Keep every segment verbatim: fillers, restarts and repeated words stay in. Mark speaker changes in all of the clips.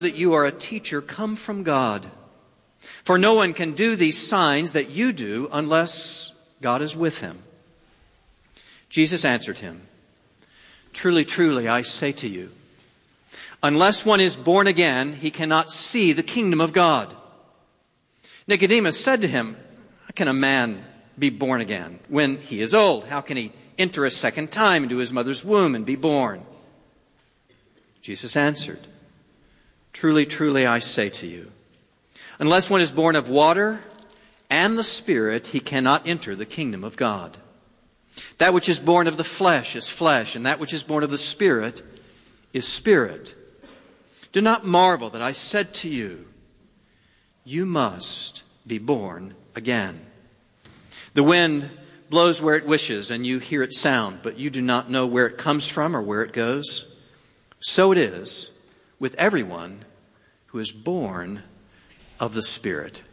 Speaker 1: that you are a teacher come from God. For no one can do these signs that you do unless God is with him. Jesus answered him, Truly, truly, I say to you, unless one is born again, he cannot see the kingdom of God. Nicodemus said to him, How can a man be born again when he is old? How can he enter a second time into his mother's womb and be born? Jesus answered, Truly, truly, I say to you, unless one is born of water and the Spirit, he cannot enter the kingdom of God. That which is born of the flesh is flesh, and that which is born of the Spirit is spirit. Do not marvel that I said to you, You must be born again. The wind blows where it wishes, and you hear its sound, but you do not know where it comes from or where it goes. So it is with everyone who is born of the Spirit.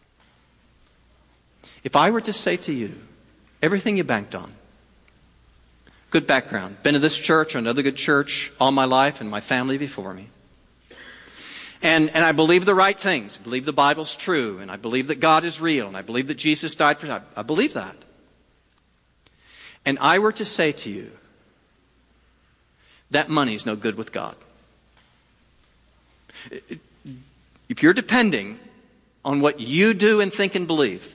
Speaker 1: If I were to say to you, everything you banked on, good background, been to this church or another good church all my life and my family before me, and, and I believe the right things, I believe the Bible's true, and I believe that God is real, and I believe that Jesus died for that, I believe that. And I were to say to you, that money's no good with God. If you're depending on what you do and think and believe,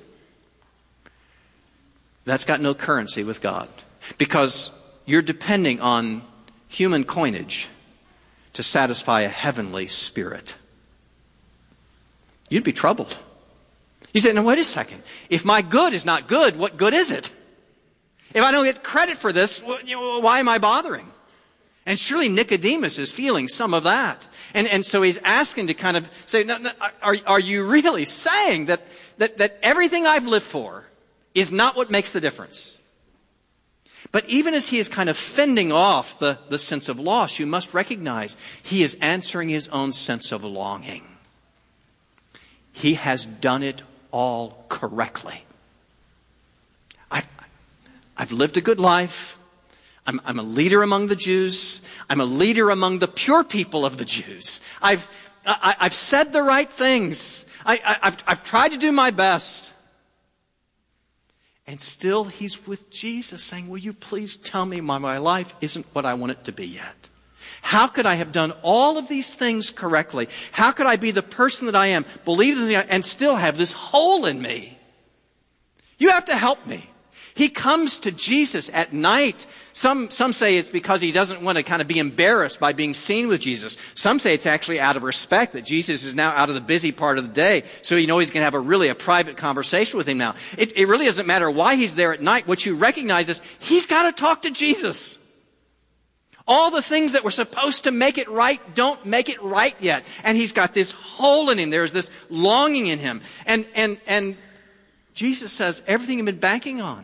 Speaker 1: that's got no currency with God. Because you're depending on human coinage to satisfy a heavenly spirit. You'd be troubled. You say, now wait a second. If my good is not good, what good is it? If I don't get credit for this, why am I bothering? And surely Nicodemus is feeling some of that. And, and so he's asking to kind of say, no, no, are, are you really saying that, that, that everything I've lived for is not what makes the difference? But even as he is kind of fending off the, the sense of loss, you must recognize he is answering his own sense of longing. He has done it all correctly. I've, I've lived a good life. I'm, I'm a leader among the Jews. I'm a leader among the pure people of the Jews. I've, I, I've said the right things. I, I, I've, I've tried to do my best. And still he's with Jesus saying, will you please tell me why my life isn't what I want it to be yet? How could I have done all of these things correctly? How could I be the person that I am, believe in the, and still have this hole in me? You have to help me. He comes to Jesus at night. Some, some say it's because he doesn't want to kind of be embarrassed by being seen with Jesus. Some say it's actually out of respect that Jesus is now out of the busy part of the day. So you know he's going to have a really a private conversation with him now. It, it really doesn't matter why he's there at night. What you recognize is he's got to talk to Jesus. All the things that were supposed to make it right don't make it right yet. And he's got this hole in him. There's this longing in him. And, and, and Jesus says, everything you've been banking on,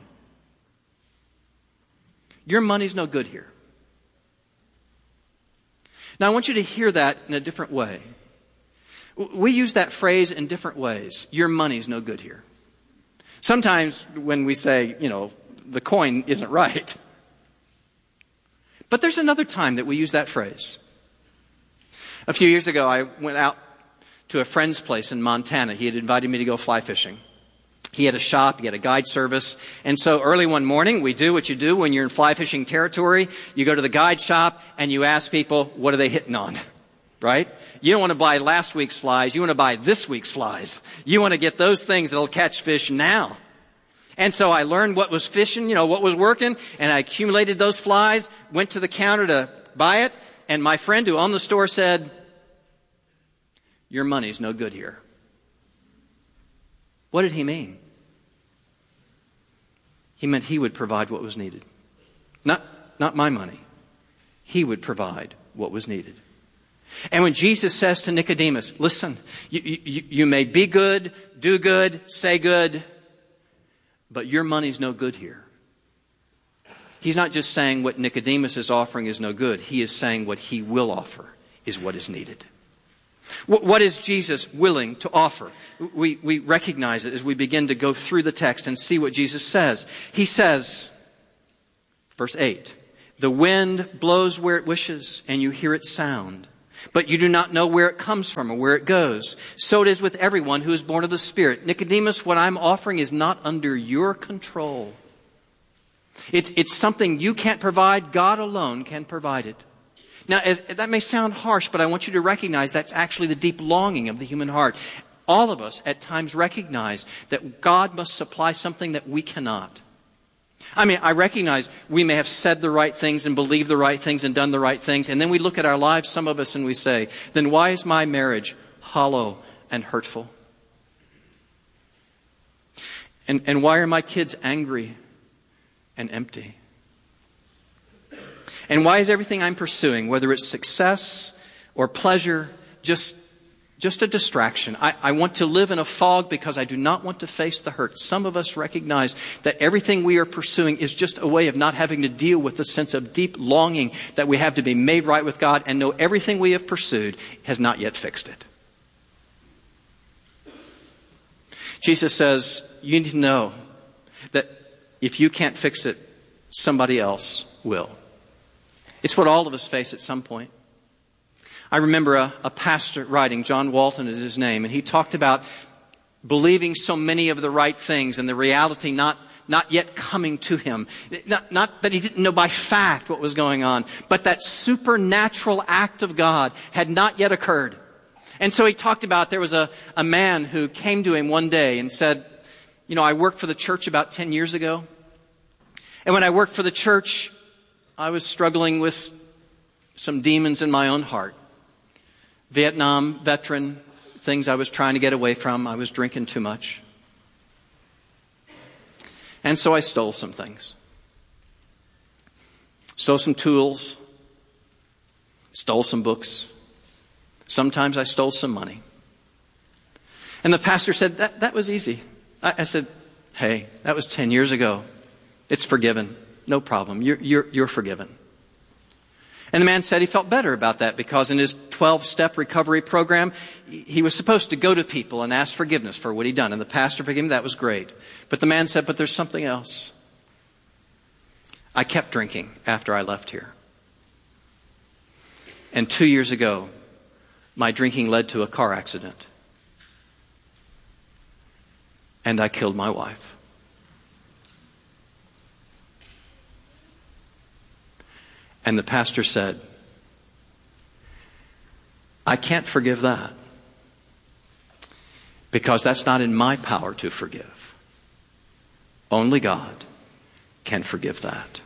Speaker 1: your money's no good here. Now, I want you to hear that in a different way. We use that phrase in different ways. Your money's no good here. Sometimes when we say, you know, the coin isn't right. But there's another time that we use that phrase. A few years ago, I went out to a friend's place in Montana. He had invited me to go fly fishing. He had a shop, he had a guide service. And so early one morning, we do what you do when you're in fly fishing territory. You go to the guide shop and you ask people, what are they hitting on? Right? You don't want to buy last week's flies. You want to buy this week's flies. You want to get those things that'll catch fish now. And so I learned what was fishing, you know, what was working, and I accumulated those flies, went to the counter to buy it, and my friend who owned the store said, your money's no good here. What did he mean? He meant he would provide what was needed. Not, not my money. He would provide what was needed. And when Jesus says to Nicodemus, listen, you, you, you may be good, do good, say good, but your money's no good here. He's not just saying what Nicodemus is offering is no good. He is saying what he will offer is what is needed. What is Jesus willing to offer? We, we recognize it as we begin to go through the text and see what Jesus says. He says, verse eight, the wind blows where it wishes and you hear its sound, but you do not know where it comes from or where it goes. So it is with everyone who is born of the Spirit. Nicodemus, what I'm offering is not under your control. It's, it's something you can't provide. God alone can provide it. Now, as, that may sound harsh, but I want you to recognize that's actually the deep longing of the human heart. All of us at times recognize that God must supply something that we cannot. I mean, I recognize we may have said the right things and believed the right things and done the right things, and then we look at our lives, some of us, and we say, then why is my marriage hollow and hurtful? And, and why are my kids angry and empty? And why is everything I'm pursuing, whether it's success or pleasure, just Just a distraction? I, I want to live in a fog because I do not want to face the hurt. Some of us recognize that everything we are pursuing is just a way of not having to deal with the sense of deep longing that we have to be made right with God, and know everything we have pursued has not yet fixed it. Jesus says, you need to know that if you can't fix it, somebody else will. It's what all of us face at some point. I remember a, a pastor writing, John Walton is his name, and he talked about believing so many of the right things and the reality not, not yet coming to him. Not, not that he didn't know by fact what was going on, but that supernatural act of God had not yet occurred. And so he talked about there was a, a man who came to him one day and said, you know, I worked for the church about ten years ago. And when I worked for the church, I was struggling with some demons in my own heart. Vietnam veteran, things I was trying to get away from. I was drinking too much. And so I stole some things. Stole some tools. Stole some books. Sometimes I stole some money. And the pastor said, that, that was easy. I, I said, hey, that was ten years ago. It's forgiven. No problem. You're, you're, you're forgiven. And the man said he felt better about that because in his twelve-step recovery program, he was supposed to go to people and ask forgiveness for what he'd done. And the pastor forgave him. That was great. But the man said, but there's something else. I kept drinking after I left here. And two years ago, my drinking led to a car accident. And I killed my wife. And the pastor said, I can't forgive that because that's not in my power to forgive. Only God can forgive that.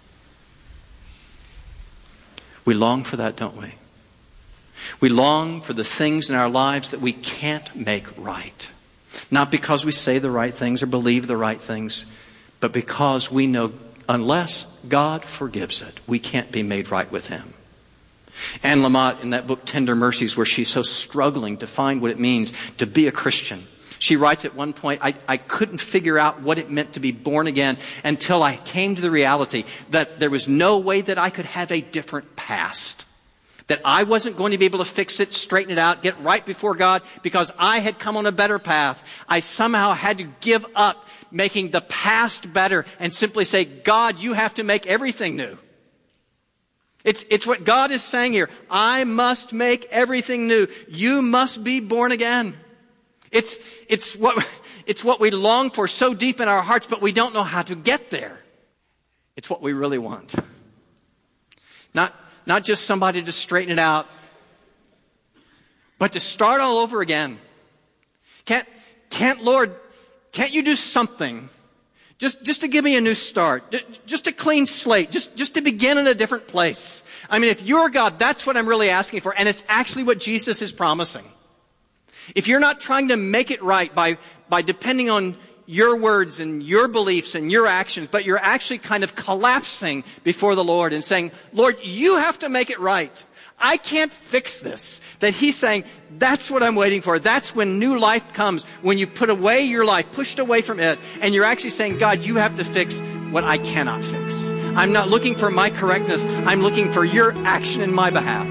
Speaker 1: We long for that, don't we? We long for the things in our lives that we can't make right. Not because we say the right things or believe the right things, but because we know unless God forgives it, we can't be made right with Him. Anne Lamott, in that book, Tender Mercies, where she's so struggling to find what it means to be a Christian, she writes at one point, I, I couldn't figure out what it meant to be born again until I came to the reality that there was no way that I could have a different past. That I wasn't going to be able to fix it, straighten it out, get right before God because I had come on a better path. I somehow had to give up making the past better and simply say, God, you have to make everything new. It's, it's what God is saying here. I must make everything new. You must be born again. It's, it's what, it's what we long for so deep in our hearts, but we don't know how to get there. It's what we really want. Not, Not just somebody to straighten it out, but to start all over again. Can't, can't, Lord, can't you do something just, just to give me a new start, just a clean slate, just, just to begin in a different place? I mean, if you're God, that's what I'm really asking for, and it's actually what Jesus is promising. If you're not trying to make it right by, by depending on your words and your beliefs and your actions, but you're actually kind of collapsing before the Lord and saying, Lord, you have to make it right. I can't fix this. That He's saying, that's what I'm waiting for. That's when new life comes, when you've put away your life, pushed away from it, and you're actually saying, God, you have to fix what I cannot fix. I'm not looking for my correctness. I'm looking for your action in my behalf.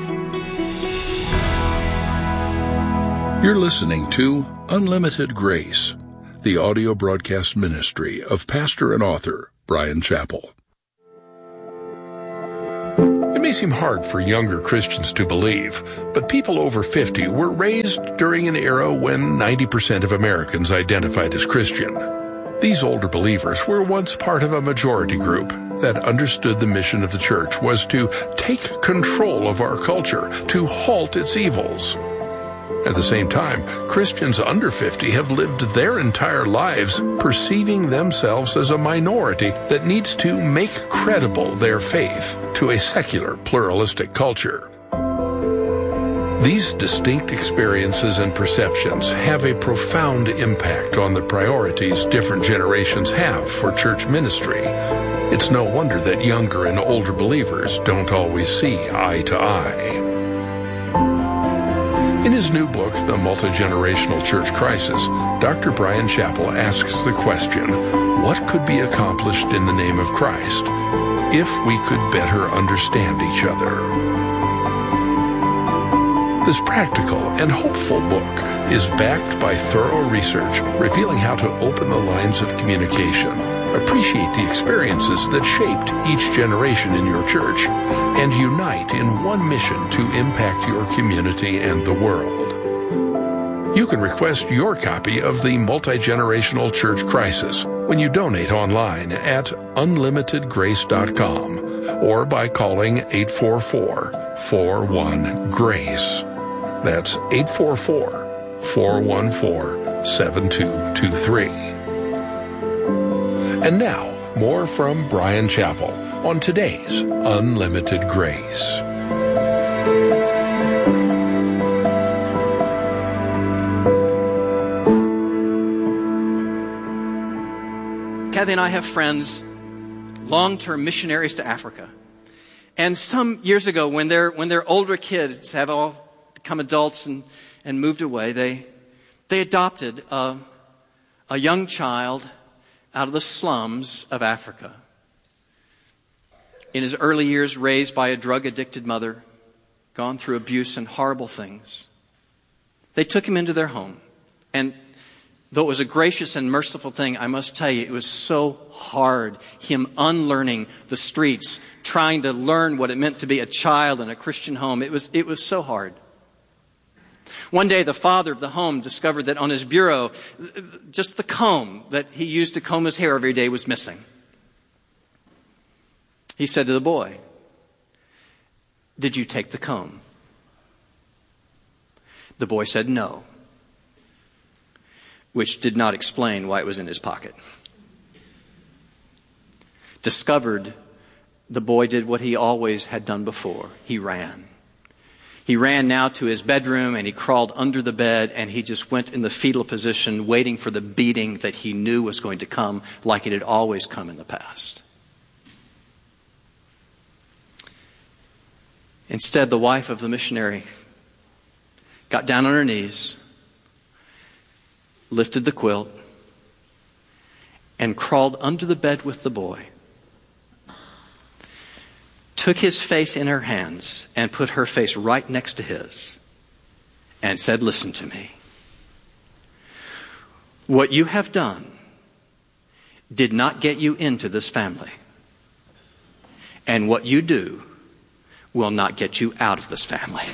Speaker 2: You're listening to Unlimited Grace, the audio broadcast ministry of pastor and author Bryan Chapell. may seem hard for younger Christians to believe, but people over fifty were raised during an era when ninety percent of Americans identified as Christian. These older believers were once part of a majority group that understood the mission of the church was to take control of our culture, to halt its evils. At the same time, Christians under fifty have lived their entire lives perceiving themselves as a minority that needs to make credible their faith to a secular, pluralistic culture. These distinct experiences and perceptions have a profound impact on the priorities different generations have for church ministry. It's no wonder that younger and older believers don't always see eye to eye. In his new book, The Multi-Generational Church Crisis, Doctor Bryan Chapell asks the question, what could be accomplished in the name of Christ if we could better understand each other? This practical and hopeful book is backed by thorough research revealing how to open the lines of communication, appreciate the experiences that shaped each generation in your church, and unite in one mission to impact your community and the world. You can request your copy of the Multi-Generational Church Crisis when you donate online at unlimited grace dot com or by calling eight four four, four one, GRACE. That's eight four four, four one four, seven two two three. And now, more from Bryan Chapell on today's Unlimited Grace.
Speaker 1: Kathy and I have friends, long-term missionaries to Africa. And some years ago, when their when their older kids have all become adults and, and moved away, they they adopted a, a young child out of the slums of Africa. In his early years, raised by a drug-addicted mother, gone through abuse and horrible things. They took him into their home. And though it was a gracious and merciful thing, I must tell you, it was so hard, him unlearning the streets, trying to learn what it meant to be a child in a Christian home. It was, it was so hard. One day, the father of the home discovered that on his bureau, just the comb that he used to comb his hair every day was missing. He said to the boy, "Did you take the comb?" The boy said no, which did not explain why it was in his pocket. Discovered, the boy did what he always had done before. He ran. He ran now to his bedroom and he crawled under the bed and he just went in the fetal position waiting for the beating that he knew was going to come like it had always come in the past. Instead, the wife of the missionary got down on her knees, lifted the quilt, and crawled under the bed with the boy. Took his face in her hands and put her face right next to his and said, "Listen to me. What you have done did not get you into this family. And what you do will not get you out of this family."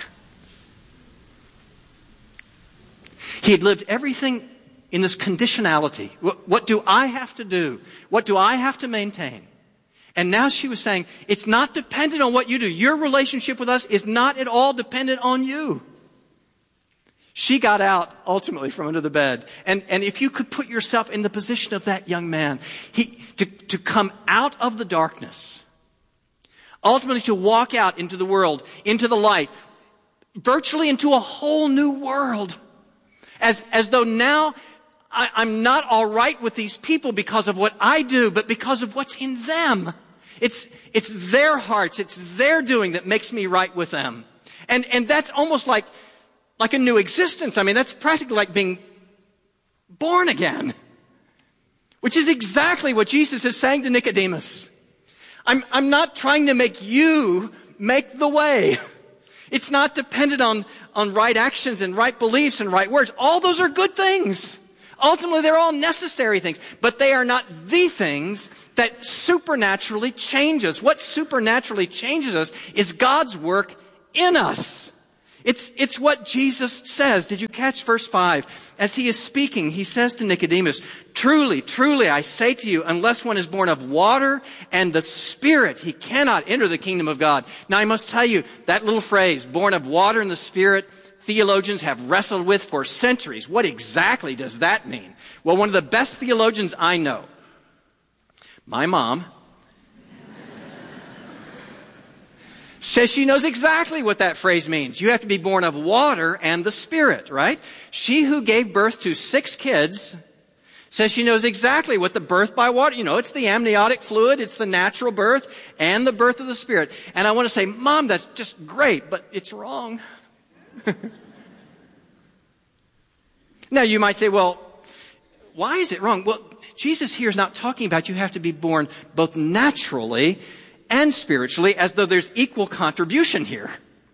Speaker 1: He had lived everything in this conditionality. What, what do I have to do? What do I have to maintain? And now she was saying, it's not dependent on what you do. Your relationship with us is not at all dependent on you. She got out ultimately from under the bed. And, and if you could put yourself in the position of that young man, he, to, to come out of the darkness, ultimately to walk out into the world, into the light, virtually into a whole new world. As, as though now I, I'm not all right with these people because of what I do, but because of what's in them. It's, it's their hearts, it's their doing that makes me right with them. And, and that's almost like, like a new existence. I mean, that's practically like being born again. Which is exactly what Jesus is saying to Nicodemus. I'm, I'm not trying to make you make the way. It's not dependent on, on right actions and right beliefs and right words. All those are good things. Ultimately, they're all necessary things, but they are not the things that supernaturally change us. What supernaturally changes us is God's work in us. It's, it's what Jesus says. Did you catch verse five? As he is speaking, he says to Nicodemus, truly, truly, I say to you, unless one is born of water and the Spirit, he cannot enter the kingdom of God. Now, I must tell you, that little phrase, born of water and the Spirit, theologians have wrestled with for centuries. What exactly does that mean? Well, one of the best theologians I know, my mom, says she knows exactly what that phrase means. You have to be born of water and the Spirit, right? She who gave birth to six kids says she knows exactly what the birth by water, you know, it's the amniotic fluid, it's the natural birth, and the birth of the Spirit. And I want to say, Mom, that's just great, but it's wrong. Now, you might say, well, why is it wrong? Well, Jesus here is not talking about you have to be born both naturally and spiritually, as though there's equal contribution here.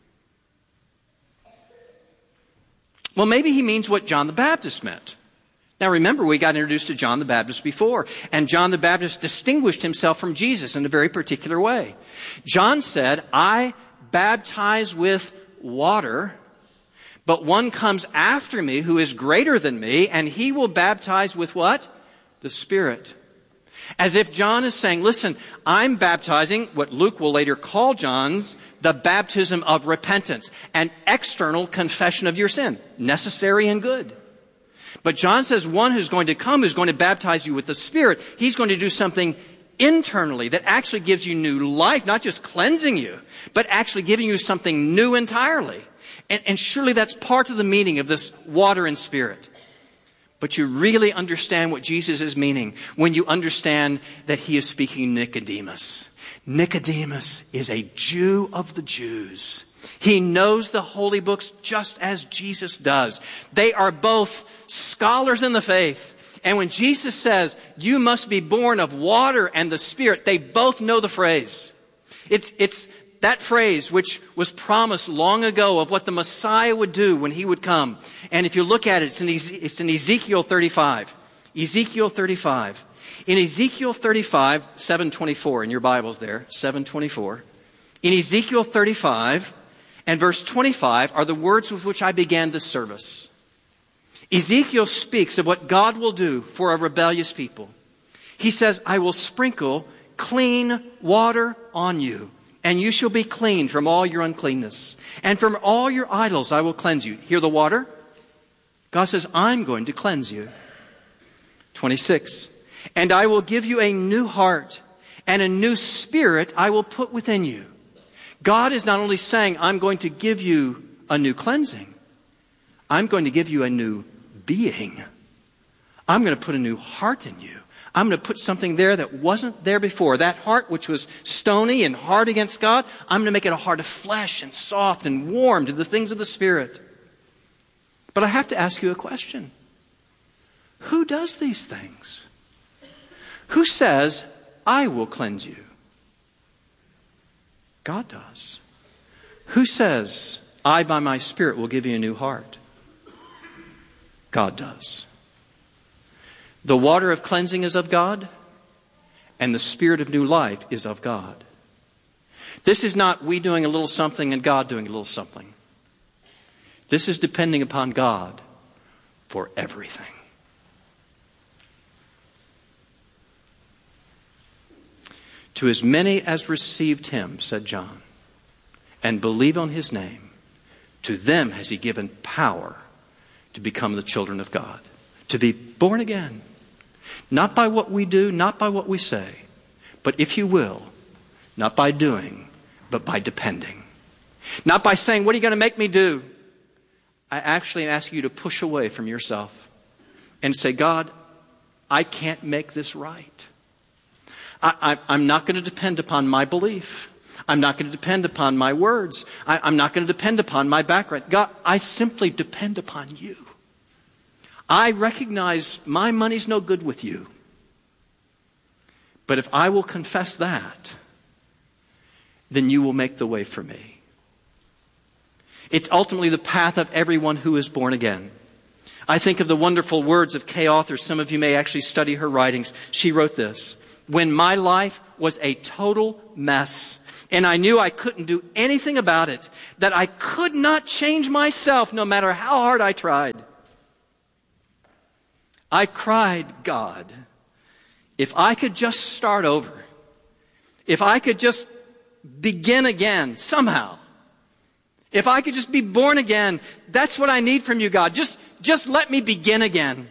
Speaker 1: Well, maybe he means what John the Baptist meant. Now remember, we got introduced to John the Baptist before, and John the Baptist distinguished himself from Jesus in a very particular way. John said, I baptize with water, but one comes after me who is greater than me, and he will baptize with what? The Spirit. As if John is saying, listen, I'm baptizing what Luke will later call John's the baptism of repentance, an external confession of your sin, necessary and good. But John says one who's going to come is going to baptize you with the Spirit. He's going to do something internally that actually gives you new life, not just cleansing you, but actually giving you something new entirely. And, and surely that's part of the meaning of this water and Spirit. But you really understand what Jesus is meaning when you understand that he is speaking to Nicodemus. Nicodemus is a Jew of the Jews. He knows the holy books just as Jesus does. They are both scholars in the faith. And when Jesus says, you must be born of water and the Spirit, they both know the phrase. It's, it's that phrase which was promised long ago of what the Messiah would do when he would come. And if you look at it, it's in, it's in Ezekiel thirty-five. Ezekiel thirty-five. In Ezekiel thirty-five, seven twenty-four, in your Bibles there, seven twenty-four. In Ezekiel thirty-five and verse twenty-five are the words with which I began this service. Ezekiel speaks of what God will do for a rebellious people. He says, I will sprinkle clean water on you, and you shall be clean from all your uncleanness. And from all your idols I will cleanse you. Hear the water? God says, I'm going to cleanse you. twenty-six. And I will give you a new heart, and a new spirit I will put within you. God is not only saying, I'm going to give you a new cleansing. I'm going to give you a new being. I'm going to put a new heart in you. I'm going to put something there that wasn't there before. That heart which was stony and hard against God, I'm going to make it a heart of flesh and soft and warm to the things of the Spirit. But I have to ask you a question. Who does these things? Who says, I will cleanse you? God does. Who says, I by my Spirit will give you a new heart? God does. The water of cleansing is of God, and the Spirit of new life is of God. This is not we doing a little something and God doing a little something. This is depending upon God for everything. To as many as received him, said John, and believe on his name, to them has he given power to become the children of God, to be born again. Not by what we do, not by what we say, but if you will, not by doing, but by depending. Not by saying, what are you going to make me do? I actually ask you to push away from yourself and say, God, I can't make this right. I, I, I'm not going to depend upon my belief. I'm not going to depend upon my words. I, I'm not going to depend upon my background. God, I simply depend upon you. I recognize my money's no good with you. But if I will confess that, then you will make the way for me. It's ultimately the path of everyone who is born again. I think of the wonderful words of Kay Arthur. Some of you may actually study her writings. She wrote this: when my life was a total mess and I knew I couldn't do anything about it, that I could not change myself no matter how hard I tried, I cried, God, if I could just start over, if I could just begin again somehow, if I could just be born again, that's what I need from you, God. Just, just let me begin again.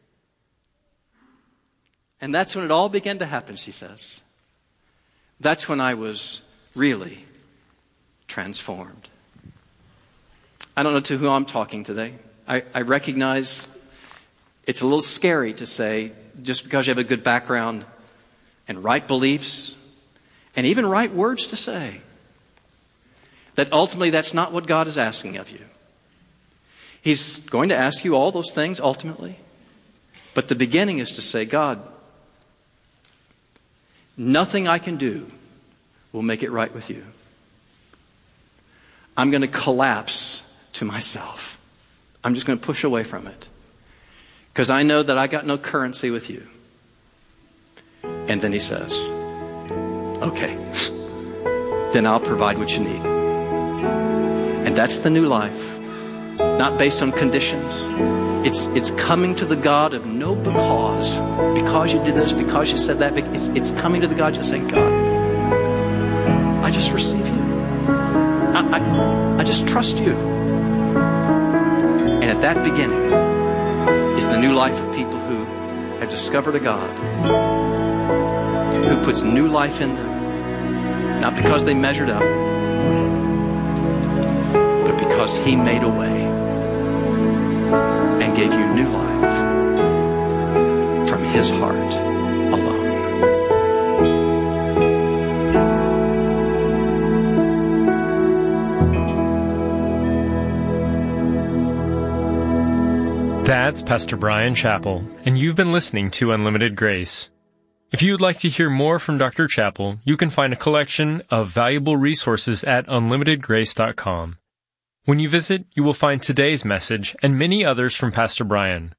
Speaker 1: And that's when it all began to happen, she says. That's when I was really transformed. I don't know to who I'm talking today. I, I recognize it's a little scary to say, just because you have a good background and right beliefs and even right words to say, that ultimately that's not what God is asking of you. He's going to ask you all those things ultimately. But the beginning is to say, God, nothing I can do will make it right with you. I'm going to collapse to myself. I'm just going to push away from it. Because I know that I got no currency with you. And then he says, okay, then I'll provide what you need. And that's the new life. Not based on conditions. It's it's coming to the God of no because. Because you did this, because you said that. It's, it's coming to the God just saying, God, I just receive you. I, I, I just trust you. And at that beginning is the new life of people who have discovered a God who puts new life in them. Not because they measured up, but because he made a way and gave you new life from his heart alone.
Speaker 3: That's Pastor Bryan Chapell, and you've been listening to Unlimited Grace. If you would like to hear more from Doctor Chapell, you can find a collection of valuable resources at unlimited grace dot com. When you visit, you will find today's message and many others from Pastor Bryan.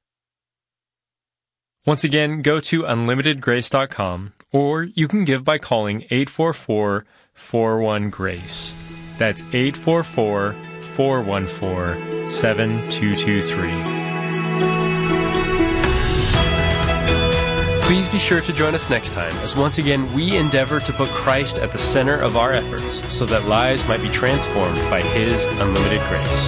Speaker 3: Once again, go to unlimited grace dot com, or you can give by calling eight four four, four one, GRACE. That's eight four four, four one four, seven two two three. Please be sure to join us next time as once again we endeavor to put Christ at the center of our efforts so that lives might be transformed by His unlimited grace.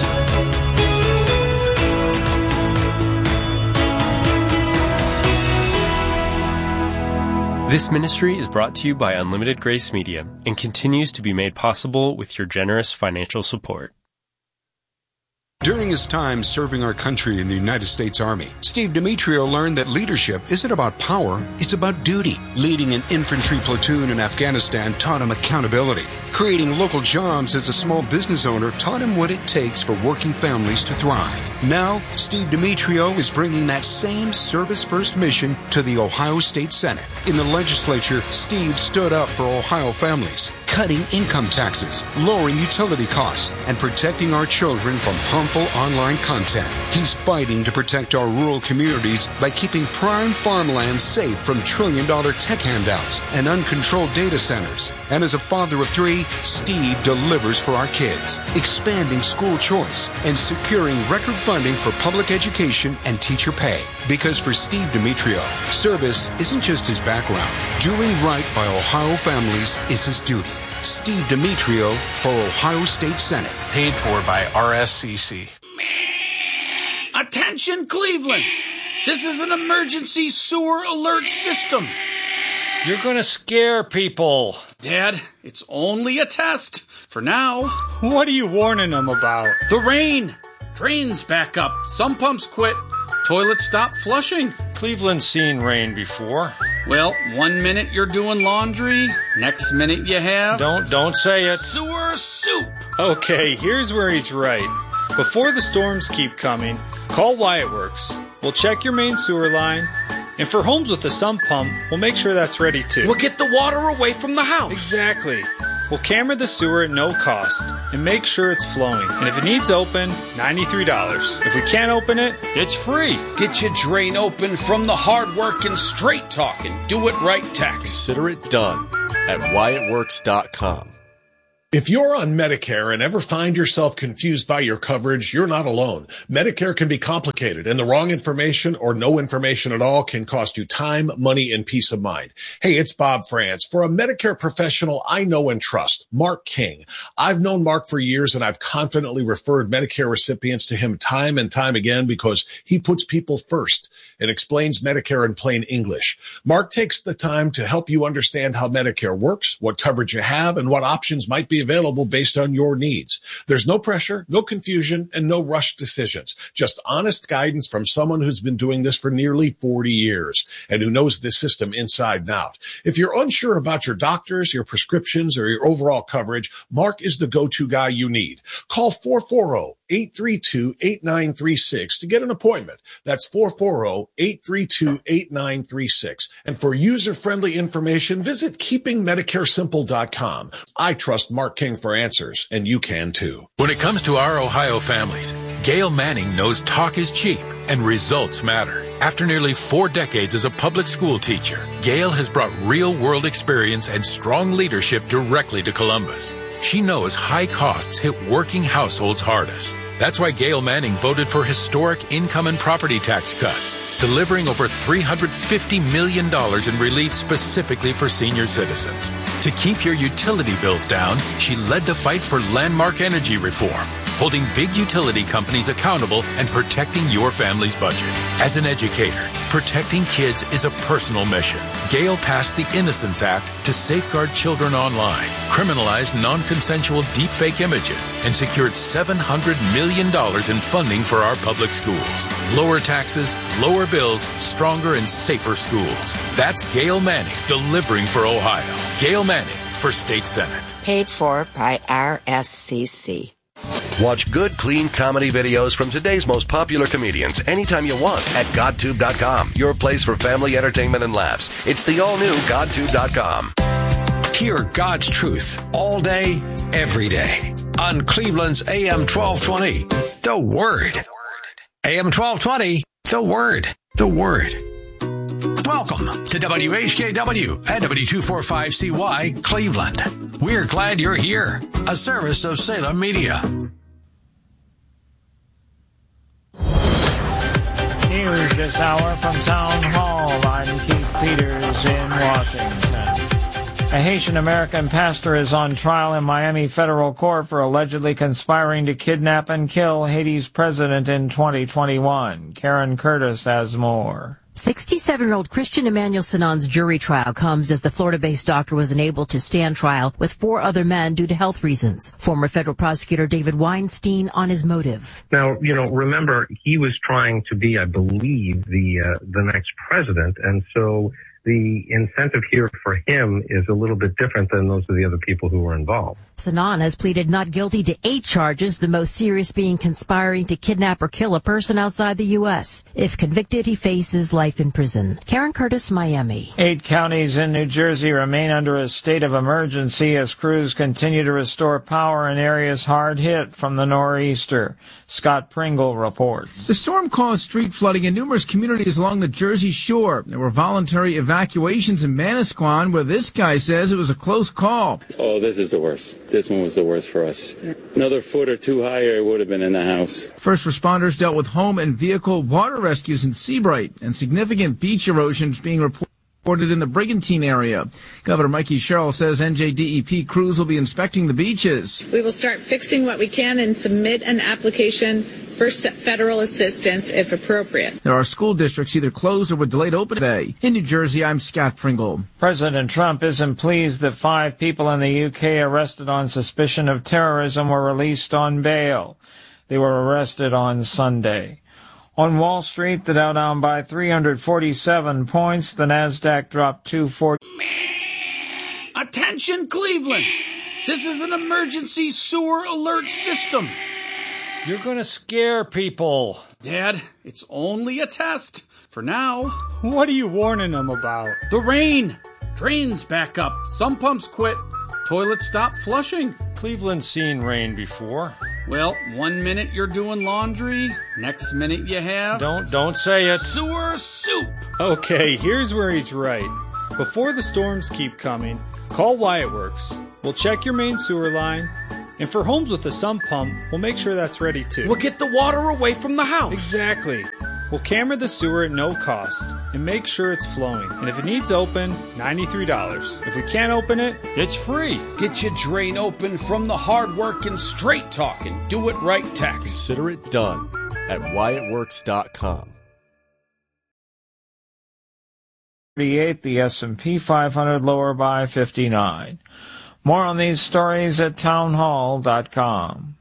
Speaker 3: This ministry is brought to you by Unlimited Grace Media and continues to be made possible with your generous financial support.
Speaker 4: During his time serving our country in the United States Army, Steve Demetrio learned that leadership isn't about power, it's about duty. Leading an infantry platoon in Afghanistan taught him accountability. Creating local jobs as a small business owner taught him what it takes for working families to thrive. Now, Steve Demetrio is bringing that same service-first mission to the Ohio State Senate. In the legislature, Steve stood up for Ohio families, cutting income taxes, lowering utility costs, and protecting our children from harmful online content. He's fighting to protect our rural communities by keeping prime farmland safe from trillion-dollar tech handouts and uncontrolled data centers. And as a father of three, Steve delivers for our kids, expanding school choice and securing record funding for public education and teacher pay. Because for Steve Demetrio, service isn't just his background. Doing right by Ohio families is his duty. Steve Demetrio for Ohio State Senate.
Speaker 5: Paid for by R S C C.
Speaker 6: Attention, Cleveland! This is an emergency sewer alert system.
Speaker 7: You're going to scare people.
Speaker 6: Dad, it's only a test. For now.
Speaker 7: What are you warning them about?
Speaker 6: The rain. Drains back up. Some pumps quit. Toilets stop flushing.
Speaker 7: Cleveland's seen rain before.
Speaker 6: Well, one minute you're doing laundry, next minute you have...
Speaker 7: Don't, don't say it.
Speaker 6: Sewer soup.
Speaker 8: Okay, here's where he's right. Before the storms keep coming, call Wyatt Works. We'll check your main sewer line. And for homes with a sump pump, we'll make sure that's ready too.
Speaker 6: We'll get the water away from the house.
Speaker 8: Exactly. We'll camera the sewer at no cost and make sure it's flowing. And if it needs open, ninety-three dollars. If we can't open it, it's free.
Speaker 6: Get your drain open from the hard-working, straight-talking, do-it-right tax.
Speaker 9: Consider it done at Wyatt Works dot com.
Speaker 10: If you're on Medicare and ever find yourself confused by your coverage, you're not alone. Medicare can be complicated, and the wrong information or no information at all can cost you time, money, and peace of mind. Hey, it's Bob France. For a Medicare professional I know and trust, Mark King. I've known Mark for years, and I've confidently referred Medicare recipients to him time and time again because he puts people first and explains Medicare in plain English. Mark takes the time to help you understand how Medicare works, what coverage you have, and what options might be available based on your needs. There's no pressure, no confusion, and no rushed decisions. Just honest guidance from someone who's been doing this for nearly forty years and who knows this system inside and out. If you're unsure about your doctors, your prescriptions, or your overall coverage, Mark is the go-to guy you need. Call four four zero, eight three two, eight nine three six to get an appointment. That's four four zero, eight three two, eight nine three six. And for user-friendly information, visit keeping medicare simple dot com. I trust Mark King for answers, and you can too.
Speaker 11: When it comes to our Ohio families, Gail Manning knows talk is cheap and results matter. After nearly four decades as a public school teacher, Gail has brought real-world experience and strong leadership directly to Columbus. She knows high costs hit working households hardest. That's why Gail Manning voted for historic income and property tax cuts, delivering over three hundred fifty million dollars in relief specifically for senior citizens. To keep your utility bills down, she led the fight for landmark energy reform, holding big utility companies accountable and protecting your family's budget. As an educator, protecting kids is a personal mission. Gail passed the Innocence Act to safeguard children online, criminalized non-consensual deepfake images, and secured seven hundred million dollars in funding for our public schools. Lower taxes, lower bills, stronger and safer schools. That's Gail Manning delivering for Ohio. Gail Manning for State Senate.
Speaker 12: Paid for by R S C C.
Speaker 13: Watch good, clean comedy videos from today's most popular comedians anytime you want at GodTube dot com, your place for family entertainment and laughs. It's the all-new GodTube dot com.
Speaker 14: Hear God's truth all day, every day on Cleveland's A M twelve twenty, The Word. A M twelve twenty, The Word. The Word. Welcome to W H K W and W two forty-five C Y Cleveland. We're glad you're here. A service of Salem Media.
Speaker 15: News this hour from Town Hall. I'm Keith Peters in Washington. A Haitian-American pastor is on trial in Miami federal court for allegedly conspiring to kidnap and kill Haiti's president in twenty twenty-one. Karen Curtis has more.
Speaker 16: sixty-seven-year-old Christian Emmanuel Sinan's jury trial comes as the Florida-based doctor was unable to stand trial with four other men due to health reasons. Former federal prosecutor David Weinstein on his motive.
Speaker 17: Now, you know, remember, he was trying to be, I believe, the uh, the next president, and so the incentive here for him is a little bit different than those of the other people who were involved.
Speaker 16: Sinan has pleaded not guilty to eight charges, the most serious being conspiring to kidnap or kill a person outside the U S. If convicted, he faces life in prison. Karen Curtis, Miami.
Speaker 15: Eight counties in New Jersey remain under a state of emergency as crews continue to restore power in areas hard hit from the nor'easter. Scott Pringle reports.
Speaker 18: The storm caused street flooding in numerous communities along the Jersey Shore. There were voluntary evacuations in Manasquan, where this guy says it was a close call.
Speaker 19: Oh, this is the worst. This one was the worst for us. Another foot or two higher, it would have been in the house.
Speaker 18: First responders dealt with home and vehicle water rescues in Seabright and significant beach erosion being reported in the Brigantine area. Governor Mikey Sherrill says N J D E P crews will be inspecting the beaches.
Speaker 20: We will start fixing what we can and submit an application for federal assistance if appropriate.
Speaker 18: There are school districts either closed or with delayed opening today. In New Jersey, I'm Scott Pringle.
Speaker 15: President Trump isn't pleased that five people in the U K arrested on suspicion of terrorism were released on bail. They were arrested on Sunday. On Wall Street, the Dow down by three hundred forty-seven points. The Nasdaq dropped two forty.
Speaker 6: Attention, Cleveland! This is an emergency sewer alert system.
Speaker 7: You're going to scare people.
Speaker 6: Dad, it's only a test. For now.
Speaker 8: What are you warning them about?
Speaker 6: The rain. Drains back up. Some pumps quit. toilets stop flushing.
Speaker 7: Cleveland's seen rain before.
Speaker 6: Well, one minute you're doing laundry, next minute you have...
Speaker 7: Don't, don't say it.
Speaker 6: Sewer soup.
Speaker 8: Okay, here's where he's right. Before the storms keep coming, call Wyatt Works. We'll check your main sewer line. And for homes with a sump pump, we'll make sure that's ready too.
Speaker 6: We'll get the water away from the house.
Speaker 8: Exactly. We'll camera the sewer at no cost and make sure it's flowing. And if it needs open, ninety-three dollars. If we can't open it, it's free.
Speaker 6: Get your drain open from the hard-working, straight-talking, do-it-right tax.
Speaker 9: Consider it done at Wyatt Works dot com.
Speaker 15: thirty-eight, the S and P five hundred lower by fifty-nine. More on these stories at townhall dot com.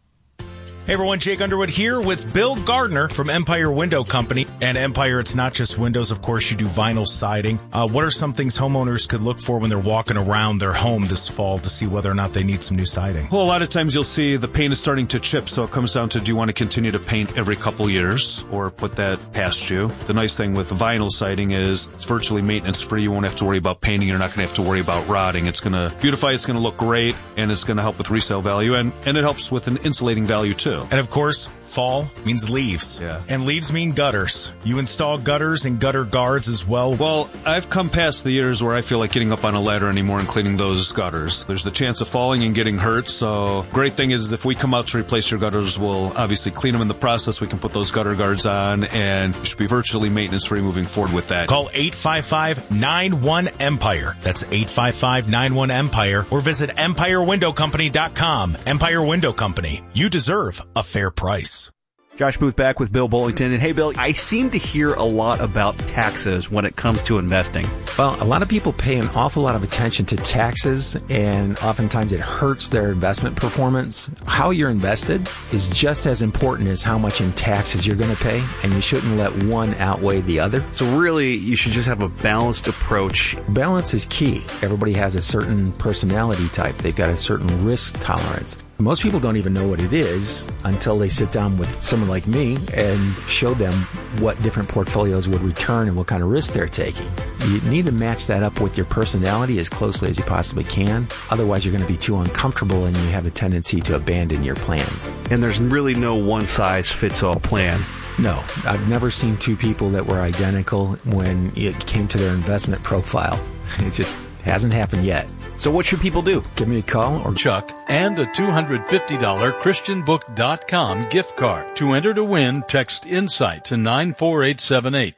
Speaker 21: Hey everyone, Jake Underwood here with Bill Gardner from Empire Window Company. And Empire, it's not just windows, of course, you do vinyl siding. Uh, what are some things homeowners could look for when they're walking around their home this fall to see whether or not they need some new siding?
Speaker 22: Well, a lot of times you'll see the paint is starting to chip, so it comes down to, do you want to continue to paint every couple years or put that past you? The nice thing with vinyl siding is it's virtually maintenance-free. You won't have to worry about painting. You're not going to have to worry about rotting. It's going to beautify, it's going to look great, and it's going to help with resale value, and, and it helps with an insulating value too.
Speaker 21: And of course, fall means leaves.
Speaker 22: Yeah.
Speaker 21: And leaves mean gutters. You install gutters and gutter guards as well.
Speaker 22: Well, I've come past the years where I feel like getting up on a ladder anymore and cleaning those gutters. There's the chance of falling and getting hurt, so great thing is if we come out to replace your gutters, we'll obviously clean them in the process. We can put those gutter guards on, and you should be virtually maintenance-free moving forward with that.
Speaker 21: Call eight five five, nine one, EMPIRE. That's eight five five, nine one, EMPIRE. Or visit empire window company dot com. Empire Window Company. You deserve a fair price.
Speaker 23: Josh Booth back with Bill Bullington. And hey, Bill, I seem to hear a lot about taxes when it comes to investing.
Speaker 24: Well, a lot of people pay an awful lot of attention to taxes, and oftentimes it hurts their investment performance. How you're invested is just as important as how much in taxes you're going to pay, and you shouldn't let one outweigh the other.
Speaker 23: So really, you should just have a balanced approach.
Speaker 24: Balance is key. Everybody has a certain personality type. They've got a certain risk tolerance. Most people don't even know what it is until they sit down with someone like me and show them what different portfolios would return and what kind of risk they're taking. You need to match that up with your personality as closely as you possibly can. Otherwise, you're going to be too uncomfortable and you have a tendency to abandon your plans.
Speaker 23: And there's really no one-size-fits-all plan.
Speaker 24: No, I've never seen two people that were identical when it came to their investment profile. It just hasn't happened yet.
Speaker 23: So what should people do?
Speaker 24: Give me a call or
Speaker 25: Chuck and a two hundred fifty dollars christian book dot com gift card. To enter to win, text INSIGHT to nine four eight seven eight.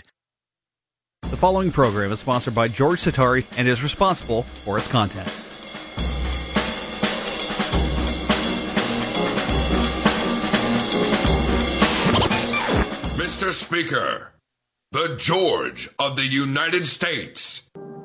Speaker 23: The following program is sponsored by George Satari and is responsible for its content.
Speaker 26: Mister Speaker, the George of the United States.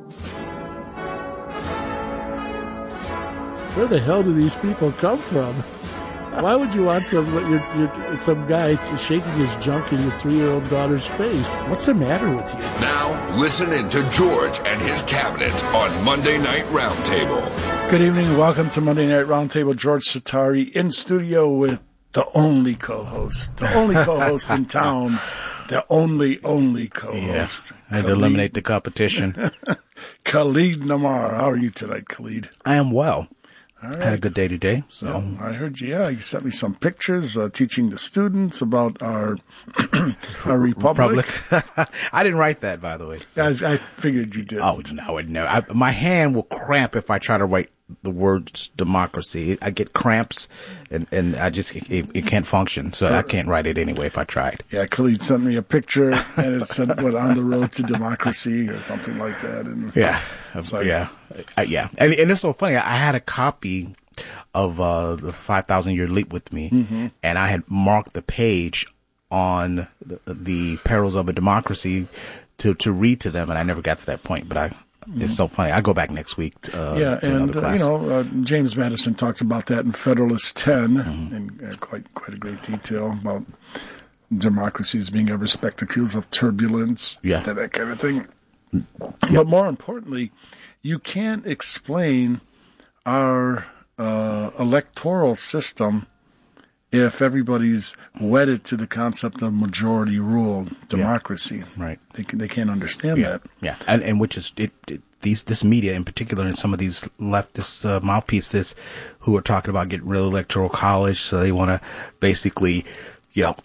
Speaker 27: Where the hell do these people come from? Why would you want some you're, you're, some guy just shaking his junk in your three-year-old daughter's face? What's the matter with you?
Speaker 26: Now, listen in to George and his cabinet on Monday Night Roundtable.
Speaker 27: Good evening. Welcome to Monday Night Roundtable. George Satari in studio with the only co-host, the only co-host in town, the only, only co-host.
Speaker 28: Yeah, I had to eliminate the competition.
Speaker 27: Khalid Namar. How are you tonight, Khalid?
Speaker 28: I am well.
Speaker 27: All right.
Speaker 28: I had a good day today. So
Speaker 27: yeah, I heard you. Yeah, you sent me some pictures uh, teaching the students about our our republic.
Speaker 28: republic. I didn't write that, by the way.
Speaker 27: So. Guys, I figured you did.
Speaker 28: Oh no, I would never. I, my hand will cramp if I try to write the words democracy. I get cramps, and, and I just it, it can't function. So I can't write it anyway if I tried.
Speaker 27: Yeah, Khalid sent me a picture, and it said, "What on the road to democracy" or something like that. And
Speaker 28: yeah, like, yeah, uh, yeah. And, and it's so funny. I had a copy of uh, the five thousand year leap with me, mm-hmm. and I had marked the page on the, the perils of a democracy to to read to them, and I never got to that point, but I. It's so funny. I go back next week. Uh,
Speaker 27: yeah,
Speaker 28: to
Speaker 27: and
Speaker 28: uh,
Speaker 27: you know, uh, James Madison talks about that in Federalist ten mm-hmm. in uh, quite quite a great detail about democracies being a receptacles of turbulence,
Speaker 28: yeah,
Speaker 27: that kind of thing. Yep. But more importantly, you can't explain our uh, electoral system if everybody's wedded to the concept of majority rule democracy.
Speaker 28: Yeah. Right.
Speaker 27: They can, they can't understand
Speaker 28: yeah.
Speaker 27: that.
Speaker 28: Yeah. And, and which is, it, it, these this media in particular, and some of these leftist uh, mouthpieces who are talking about getting rid of electoral college, so they want to basically, you know,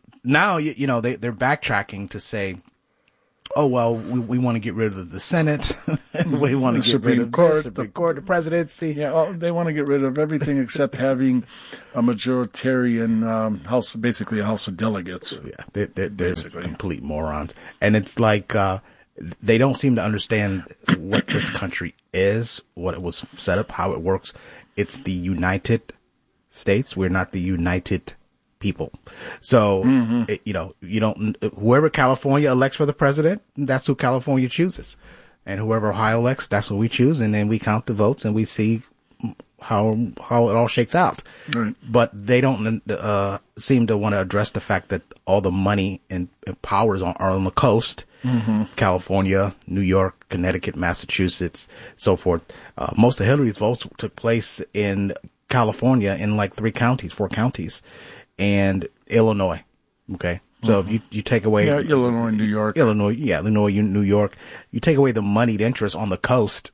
Speaker 28: now you, you know they they're backtracking to say, oh, well, we, we want to get rid of the Senate. we want to get
Speaker 27: Supreme
Speaker 28: rid of
Speaker 27: Court,
Speaker 28: the Supreme Court, the presidency.
Speaker 27: Yeah, oh, they want to get rid of everything except having a majoritarian um, house, basically a House of Delegates.
Speaker 28: Yeah, they, they're, they're complete morons. And it's like uh, they don't seem to understand what this country is, what it was set up, how it works. It's the United States. We're not the United people. So, mm-hmm. it, you know, you don't, whoever California elects for the president, that's who California chooses. And whoever Ohio elects, that's what we choose. And then we count the votes and we see how, how it all shakes out.
Speaker 27: Right.
Speaker 28: But they don't, uh, seem to want to address the fact that all the money and, and powers are, are on the coast. Mm-hmm. California, New York, Connecticut, Massachusetts, so forth. Uh, most of Hillary's votes took place in California in like three counties, four counties. And Illinois. Okay. So mm-hmm. if you, you take away.
Speaker 27: Yeah, Illinois, New York.
Speaker 28: Illinois, yeah, Illinois, New York. You take away the moneyed interest on the coast.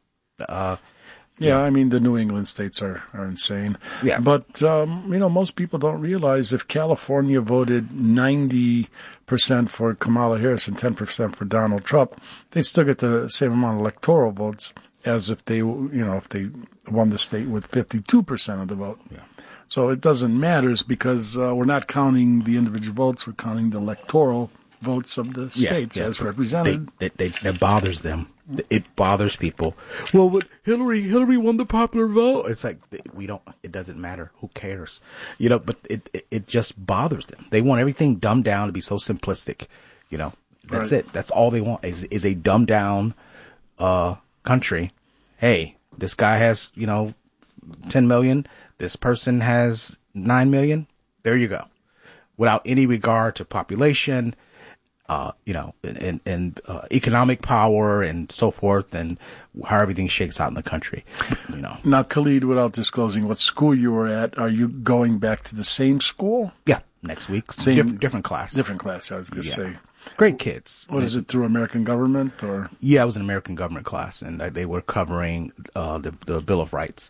Speaker 28: Uh,
Speaker 27: yeah, I mean, the New England states are, are insane.
Speaker 28: Yeah.
Speaker 27: But, um, you know, most people don't realize if California voted ninety percent for Kamala Harris and ten percent for Donald Trump, they still get the same amount of electoral votes as if they, you know, if they won the state with fifty-two percent of the vote.
Speaker 28: Yeah.
Speaker 27: So it doesn't matter because uh, we're not counting the individual votes. We're counting the electoral votes of the
Speaker 28: yeah,
Speaker 27: states
Speaker 28: yeah,
Speaker 27: as represented.
Speaker 28: They, they, they, it bothers them. It bothers people. Well, but Hillary, Hillary won the popular vote. It's like, we don't, it doesn't matter. Who cares? You know, but it, it, it just bothers them. They want everything dumbed down to be so simplistic. You know, that's right. it. That's all they want is, is a dumbed down, uh, country. Hey, this guy has, you know, ten million. This person has nine million. There you go. Without any regard to population, uh, you know, and, and uh, economic power and so forth, and how everything shakes out in the country, you know.
Speaker 27: Now, Khalid, without disclosing what school you were at, are you going back to the same school?
Speaker 28: Yeah, next week.
Speaker 27: Same,
Speaker 28: different, different class.
Speaker 27: Different class, I was going to
Speaker 28: yeah.
Speaker 27: say.
Speaker 28: Great kids.
Speaker 27: What is it, through American government or?
Speaker 28: Yeah, it was an American government class, and they were covering uh, the, the Bill of Rights.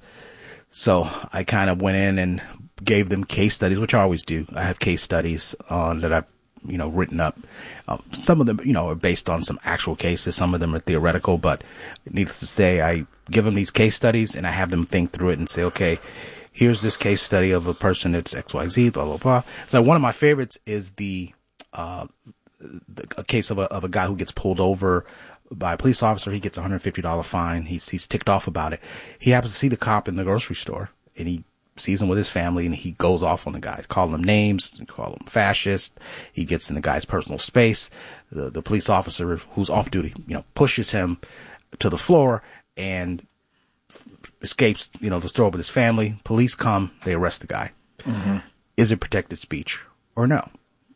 Speaker 28: So I kind of went in and gave them case studies, which I always do. I have case studies uh, that I've, you know, written up. Uh, some of them, you know, are based on some actual cases. Some of them are theoretical, but needless to say, I give them these case studies and I have them think through it and say, okay, here's this case study of a person that's X Y Z, blah, blah, blah. So one of my favorites is the, uh, the a case of a, of a guy who gets pulled over by a police officer. He gets a one hundred fifty dollars fine. He's, he's ticked off about it. He happens to see the cop in the grocery store and he sees him with his family and he goes off on the guy, calling them names, call him fascist. He gets in the guy's personal space. The, the police officer who's off duty, you know, pushes him to the floor and f- escapes, you know, to throw with his family. Police come, they arrest the guy. Mm-hmm. Is it protected speech or no?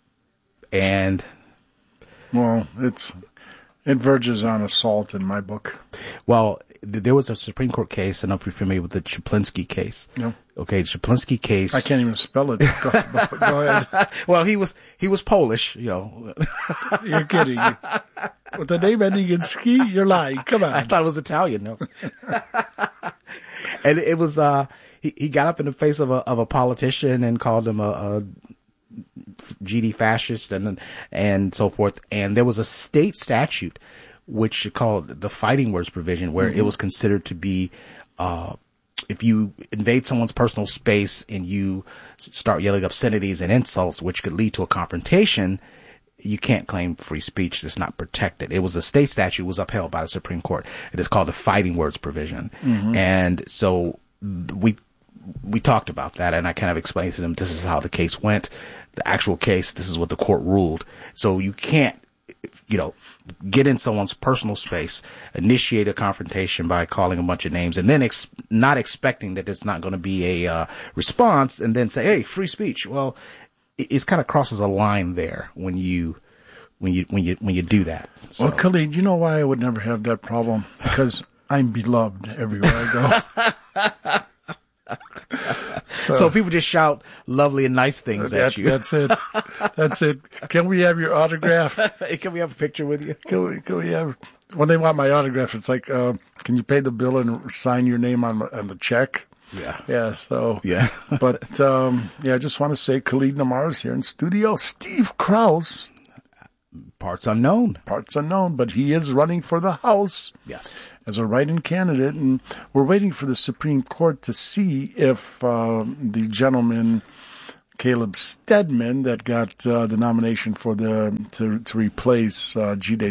Speaker 28: And
Speaker 27: well, it's, it verges on assault in my book.
Speaker 28: Well, th- there was a Supreme Court case. I don't know if you're familiar with the Chaplinsky case.
Speaker 27: No.
Speaker 28: Okay, the Chaplinsky case.
Speaker 27: I can't even spell it. Go, go ahead.
Speaker 28: Well, he was he was Polish, you know.
Speaker 27: You're kidding. With the name ending in ski, you're lying. Come on.
Speaker 28: I thought it was Italian. No. And it was uh he, he got up in the face of a of a politician and called him a, a G D fascist and and so forth. And there was a state statute which called the fighting words provision, where mm-hmm. it was considered to be uh if you invade someone's personal space and you start yelling obscenities and insults, which could lead to a confrontation, you can't claim free speech that's not protected. It was a state statute, was upheld by the Supreme Court. It is called the fighting words provision. Mm-hmm. And so we we talked about that, and I kind of explained to them, this is how the case went. The actual case, this is what the court ruled. So you can't, you know, get in someone's personal space, initiate a confrontation by calling a bunch of names, and then ex- not expecting that it's not going to be a uh, response, and then say, hey, free speech. Well, it, it kind of crosses a line there when you when you when you when you do that. So.
Speaker 27: Well, Khalid, you know why I would never have that problem? Because I'm beloved everywhere I go.
Speaker 28: So, so people just shout lovely and nice things
Speaker 27: that,
Speaker 28: at you.
Speaker 27: That's it. That's it. Can we have your autograph?
Speaker 28: Can we have a picture with you?
Speaker 27: Can we, can we have when they want my autograph, it's like, uh, can you pay the bill and sign your name on, on the check?
Speaker 28: Yeah.
Speaker 27: Yeah, so.
Speaker 28: Yeah.
Speaker 27: but, um, yeah, I just want to say Khalid Namar's here in studio. Steve Krause.
Speaker 28: Parts unknown.
Speaker 27: Parts unknown, but he is running for the House.
Speaker 28: Yes.
Speaker 27: As a write-in candidate, and we're waiting for the Supreme Court to see if uh, the gentleman, Caleb Stedman, that got uh, the nomination for the to to replace uh, J D.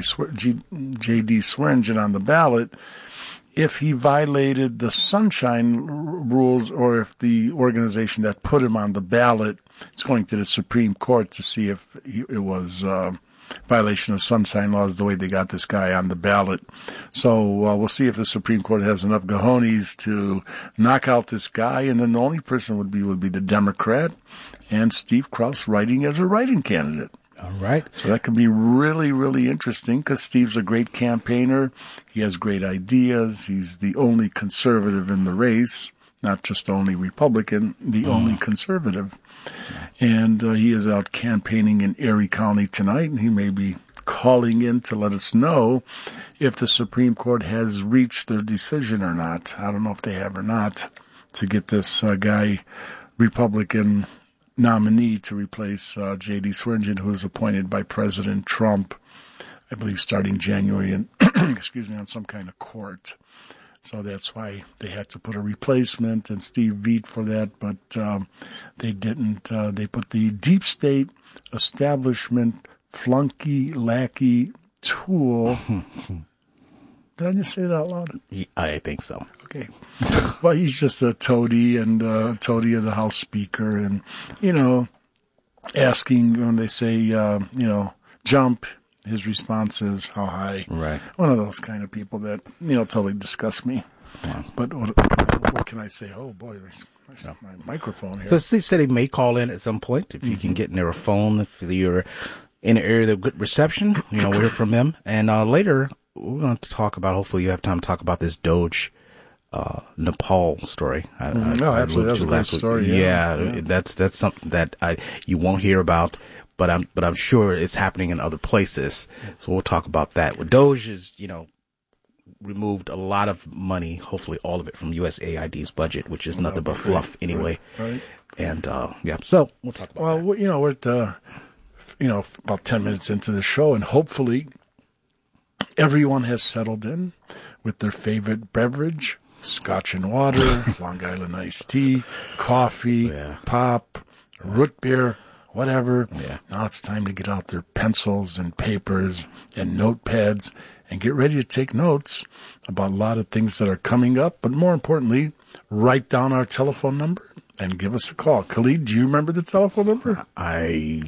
Speaker 27: Swearingen on the ballot, if he violated the sunshine r- rules, or if the organization that put him on the ballot is going to the Supreme Court to see if he, it was uh, violation of sunshine laws the way they got this guy on the ballot. So uh, we'll see if the Supreme Court has enough cojones to knock out this guy, and then the only person would be would be the Democrat and Steve Krause writing as a write-in candidate.
Speaker 28: All right.
Speaker 27: So that could be really, really interesting because Steve's a great campaigner. He has great ideas. He's the only conservative in the race, not just the only Republican, the mm. only conservative. And uh, he is out campaigning in Erie County tonight, and he may be calling in to let us know if the Supreme Court has reached their decision or not. I don't know if they have or not, to get this uh, guy, Republican nominee, to replace uh, J D. Swearingen, who was appointed by President Trump, I believe, starting January, and excuse me, on some kind of court. So that's why they had to put a replacement, and Steve Veit for that, but um, they didn't. Uh, they put the deep state establishment flunky lackey tool. Did I just say that out loud?
Speaker 28: I think so.
Speaker 27: Okay. Well, he's just a toady and uh, toady of the House Speaker, and, you know, asking when they say, uh, you know, jump, his response is, how high?
Speaker 28: Right.
Speaker 27: One of those kind of people that, you know, totally disgust me.
Speaker 28: Wow.
Speaker 27: But what, what can I say? Oh, boy, I see my microphone here.
Speaker 28: So Steve said he may call in at some point if you mm-hmm. can get near a phone, if you're in an area of good reception, you know, we'll hear from him. And uh, later, we're going to talk about, hopefully you have time to talk about this Doge uh, Nepal story. I,
Speaker 27: mm,
Speaker 28: I,
Speaker 27: oh,
Speaker 28: I
Speaker 27: absolutely. That's a great story. Yeah.
Speaker 28: Yeah, yeah, that's that's something that I you won't hear about, but I'm but I'm sure it's happening in other places. So we'll talk about that. Well, Doge is, you know, removed a lot of money, hopefully all of it, from U S A I D's budget, which is well, nothing but great. fluff anyway.
Speaker 27: Right. right.
Speaker 28: And uh, yeah, so we'll talk about
Speaker 27: well,
Speaker 28: that.
Speaker 27: Well, you know, we're at uh, you know about ten minutes into the show, and hopefully everyone has settled in with their favorite beverage, Scotch and water, Long Island iced tea, coffee, yeah. pop, root beer, whatever.
Speaker 28: Yeah.
Speaker 27: Now it's time to get out their pencils and papers and notepads and get ready to take notes about a lot of things that are coming up. But more importantly, write down our telephone number and give us a call. Khalid, do you remember the telephone number?
Speaker 28: I,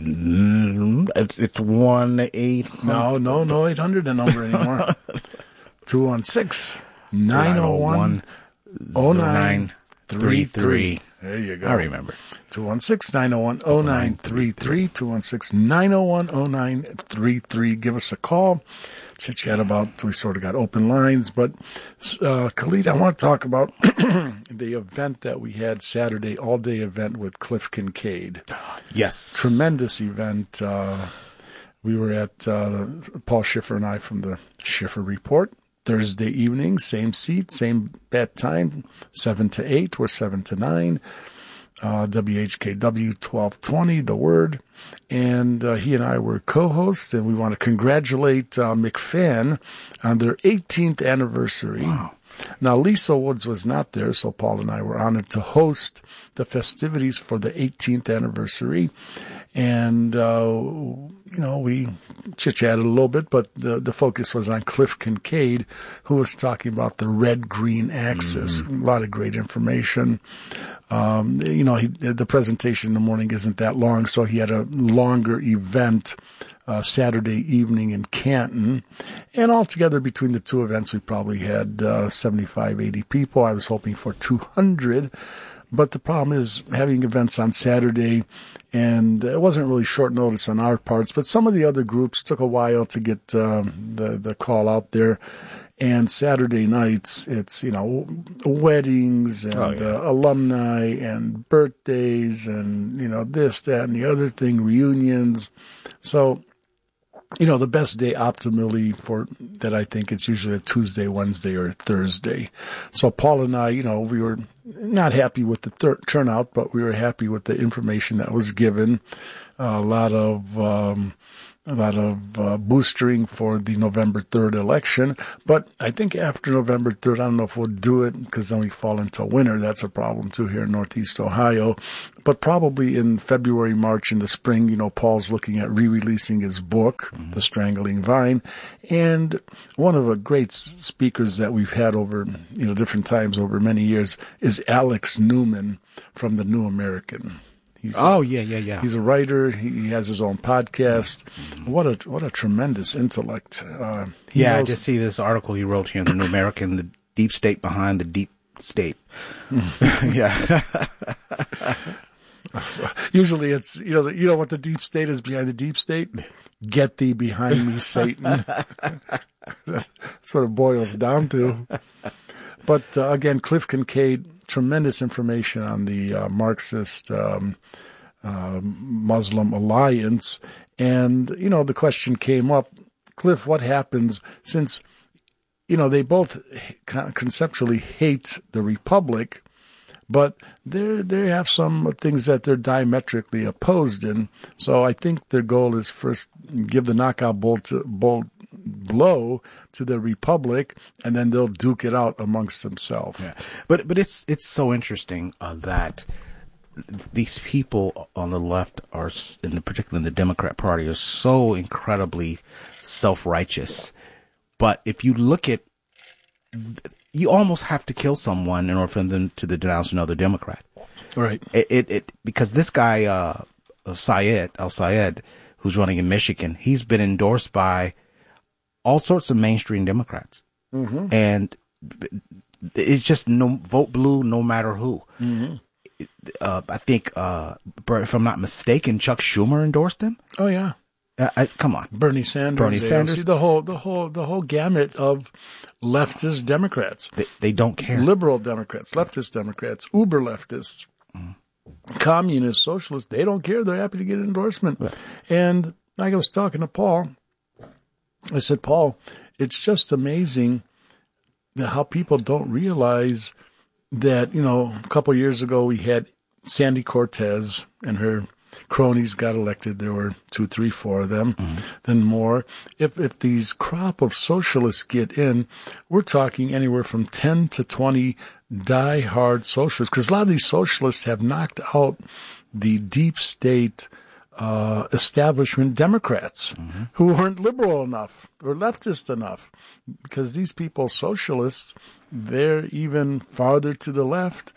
Speaker 28: it's one eight hundred.
Speaker 27: No, no, no eight hundred the number anymore. two one six, nine oh one, oh nine three three. There you go.
Speaker 28: I remember.
Speaker 27: two one six, nine oh one, oh nine three three, two one six, nine oh one, oh nine three three. Give us a call. Chit chat about, we sort of got open lines, but uh, Khalid, I want to talk about the event that we had Saturday, all day event with Cliff Kincaid.
Speaker 28: Yes.
Speaker 27: Tremendous event. Uh, we were at, uh, Paul Schiffer and I from the Schiffer Report. Thursday evening, same seat, same bat time, seven to eight or seven to nine. Uh, W H K W twelve twenty, The Word. And uh, he and I were co-hosts, and we want to congratulate uh, McFan on their eighteenth anniversary.
Speaker 28: Wow.
Speaker 27: Now, Lisa Woods was not there, so Paul and I were honored to host the festivities for the eighteenth anniversary. And, uh, you know, we chit-chatted a little bit, but the, the focus was on Cliff Kincaid, who was talking about the red-green axis. Mm-hmm. A lot of great information. Um, you know, he, the presentation in the morning isn't that long, so he had a longer event uh, Saturday evening in Canton. And altogether, between the two events, we probably had uh, seventy-five, eighty people. I was hoping for two hundred. But the problem is having events on Saturday, and it wasn't really short notice on our parts, but some of the other groups took a while to get um, the, the call out there. And Saturday nights, it's, you know, weddings and oh, yeah. uh, alumni and birthdays and, you know, this, that, and the other thing, reunions. So you know, the best day optimally for that, I think it's usually a Tuesday, Wednesday, or Thursday. So Paul and I, you know, we were not happy with the thir- turnout, but we were happy with the information that was given. Uh, a lot of, um, a lot of uh, boostering for the November third election. But I think after November third, I don't know if we'll do it because then we fall into winter. That's a problem too here in Northeast Ohio. But probably in February, March, in the spring, you know, Paul's looking at re-releasing his book, mm-hmm. The Strangling Vine. And one of the great speakers that we've had over, you know, different times over many years is Alex Newman from the New American. He's
Speaker 28: oh
Speaker 27: a,
Speaker 28: yeah, yeah, yeah.
Speaker 27: He's a writer. He, he has his own podcast. Mm-hmm. What a what a tremendous intellect. Uh,
Speaker 28: yeah,
Speaker 27: knows-
Speaker 28: I just see this article he wrote here in the New American, the deep state behind the deep state. yeah.
Speaker 27: So, usually, it's you know the, you know what the deep state is behind the deep state. Get thee behind me, Satan. That's what it boils down to. But uh, again, Cliff Kincaid. Tremendous information on the uh, Marxist um, uh, Muslim alliance. And, you know, the question came up, Cliff, what happens since, you know, they both conceptually hate the Republic, but they they have some things that they're diametrically opposed in. So I think their goal is first give the knockout blow to, blow, blow to the Republic, and then they'll duke it out amongst themselves.
Speaker 28: Yeah. But but it's it's so interesting uh, that these people on the left are, in the, particularly in the Democrat Party, are so incredibly self-righteous. But if you look at, you almost have to kill someone in order for them to denounce another Democrat.
Speaker 27: Right.
Speaker 28: It it, it because this guy uh, Syed Al Syed, who's running in Michigan, he's been endorsed by all sorts of mainstream Democrats. Mm-hmm. And it's just no vote blue no matter who. Mm-hmm. Uh, I think, uh, if I'm not mistaken, Chuck Schumer endorsed him.
Speaker 27: Oh yeah.
Speaker 28: Uh, I, come on.
Speaker 27: Bernie Sanders.
Speaker 28: Bernie Sanders.
Speaker 27: See, the whole, the whole, the whole gamut of leftist Democrats.
Speaker 28: They, they don't care.
Speaker 27: Liberal Democrats, leftist Democrats, uber leftists, mm. communists, socialists. They don't care. They're happy to get an endorsement. Right. And like I was talking to Paul, I said, Paul, it's just amazing that how people don't realize that, you know, a couple of years ago we had Sandy Cortez and her cronies got elected. There were two, three, four of them, mm-hmm. then more. If if these crop of socialists get in, we're talking anywhere from ten to twenty die-hard socialists, because a lot of these socialists have knocked out the deep state Uh, establishment Democrats mm-hmm. who weren't liberal enough or leftist enough, because these people, socialists, they're even farther to the left.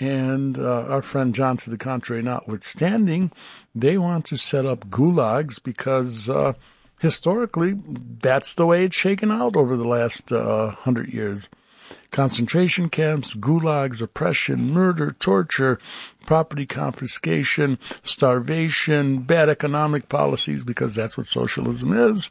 Speaker 27: And uh, our friend John, to the contrary notwithstanding, they want to set up gulags because uh, historically that's the way it's shaken out over the last uh, hundred years. Concentration camps, gulags, oppression, murder, torture, property confiscation, starvation, bad economic policies, because that's what socialism is.